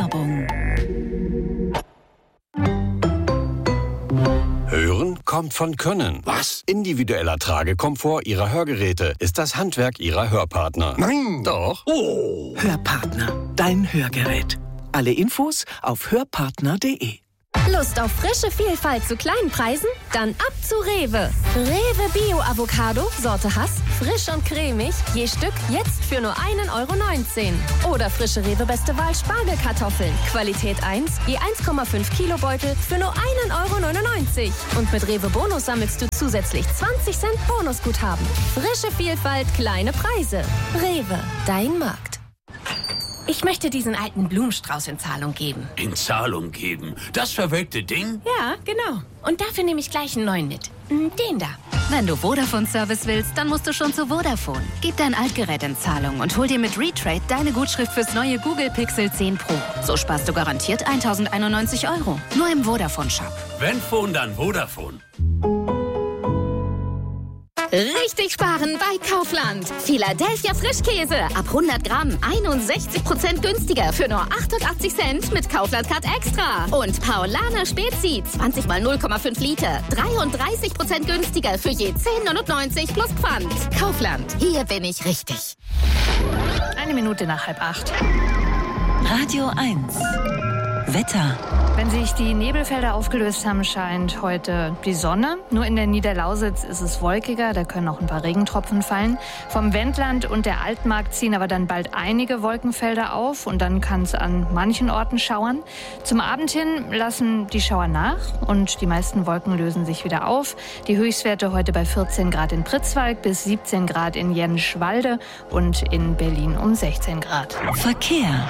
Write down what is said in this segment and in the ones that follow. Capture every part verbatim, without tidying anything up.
Werbung. Hören kommt von Können. Was? Individueller Tragekomfort Ihrer Hörgeräte ist das Handwerk Ihrer Hörpartner. Nein! Doch. Oh! Hörpartner, dein Hörgerät. Alle Infos auf hörpartner punkt de. Lust auf frische Vielfalt zu kleinen Preisen? Dann ab zu Rewe. Rewe Bio Avocado, Sorte Hass, frisch und cremig, je Stück jetzt für nur ein Euro neunzehn. Oder frische Rewe Beste Wahl Spargelkartoffeln, Qualität eins, je eins Komma fünf Kilo Beutel für nur ein Euro neunundneunzig. Und mit Rewe Bonus sammelst du zusätzlich zwanzig Cent Bonusguthaben. Frische Vielfalt, kleine Preise. Rewe, dein Markt. Ich möchte diesen alten Blumenstrauß in Zahlung geben. In Zahlung geben? Das verwelkte Ding? Ja, genau. Und dafür nehme ich gleich einen neuen mit. Den da. Wenn du Vodafone-Service willst, dann musst du schon zu Vodafone. Gib dein Altgerät in Zahlung und hol dir mit Retrade deine Gutschrift fürs neue Google Pixel zehn Pro. So sparst du garantiert eintausendeinundneunzig Euro. Nur im Vodafone-Shop. Wenn Phone, dann Vodafone. Richtig sparen bei Kaufland. Philadelphia Frischkäse. Ab hundert Gramm einundsechzig Prozent günstiger für nur achtundachtzig Cent mit Kaufland Card Extra. Und Paulaner Spezi zwanzig mal null Komma fünf Liter. dreiunddreißig Prozent günstiger für je zehn neunundneunzig plus Pfand. Kaufland. Hier bin ich richtig. Eine Minute nach halb acht. Radio eins. Wetter. Wenn sich die Nebelfelder aufgelöst haben, scheint heute die Sonne. Nur in der Niederlausitz ist es wolkiger, da können auch ein paar Regentropfen fallen. Vom Wendland und der Altmark ziehen aber dann bald einige Wolkenfelder auf und dann kann es an manchen Orten schauern. Zum Abend hin lassen die Schauer nach und die meisten Wolken lösen sich wieder auf. Die Höchstwerte heute bei vierzehn Grad in Pritzwalk bis siebzehn Grad in Jenschwalde und in Berlin um sechzehn Grad. Verkehr.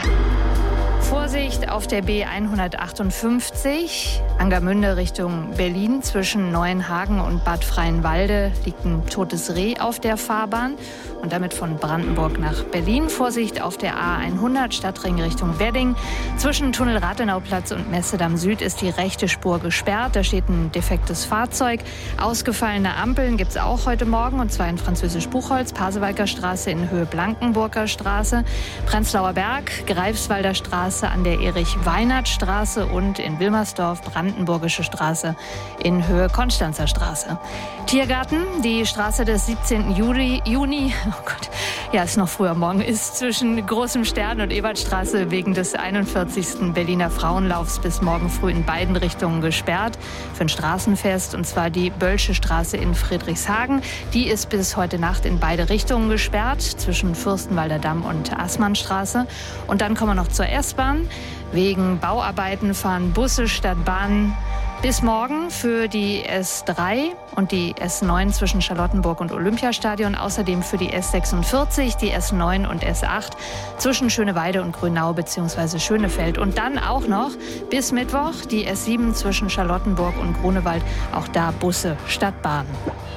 Vorsicht auf der B hundertachtundfünfzig, Angermünde Richtung Berlin. Zwischen Neuenhagen und Bad Freienwalde liegt ein totes Reh auf der Fahrbahn. Und damit von Brandenburg nach Berlin. Vorsicht auf der A hundert, Stadtring Richtung Wedding. Zwischen Tunnel Rathenauplatz und Messedamm Süd ist die rechte Spur gesperrt. Da steht ein defektes Fahrzeug. Ausgefallene Ampeln gibt es auch heute Morgen, und zwar in Französisch-Buchholz, Pasewalker Straße in Höhe Blankenburger Straße, Prenzlauer Berg, Greifswalder Straße an der Erich-Weinert-Straße und in Wilmersdorf Brandenburgische Straße in Höhe Konstanzer Straße. Tiergarten, die Straße des siebzehnten Juli, Juni, oh Gott, ja, ist noch früher morgen, ist zwischen Großem Stern und Ebertstraße wegen des einundvierzigsten Berliner Frauenlaufs bis morgen früh in beiden Richtungen gesperrt für ein Straßenfest, und zwar die Bölsche Straße in Friedrichshagen. Die ist bis heute Nacht in beide Richtungen gesperrt, zwischen Fürstenwalder Damm und Assmannstraße. Und dann kommen wir noch zur S-Bahn. Wegen Bauarbeiten fahren Busse statt Bahnen bis morgen für die S drei und die S neun zwischen Charlottenburg und Olympiastadion. Außerdem für die S sechsundvierzig, die S neun und S acht zwischen Schöneweide und Grünau bzw. Schönefeld. Und dann auch noch bis Mittwoch die S sieben zwischen Charlottenburg und Grunewald. Auch da Busse statt Bahn.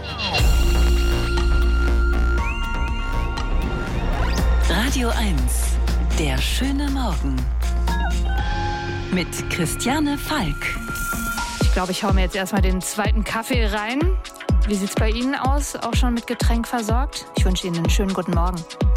Radio eins. Der schöne Morgen. Mit Christiane Falk. Ich glaube, ich hau mir jetzt erstmal den zweiten Kaffee rein. Wie sieht's bei Ihnen aus? Auch schon mit Getränk versorgt? Ich wünsche Ihnen einen schönen guten Morgen.